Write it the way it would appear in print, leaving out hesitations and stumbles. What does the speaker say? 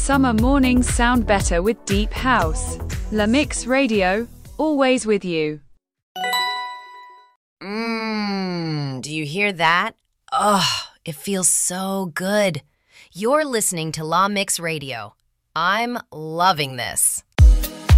Summer mornings sound better with deep house. La Mix Radio, always with you. Do you hear that? Oh, it feels so good. You're listening to La Mix Radio. I'm loving this.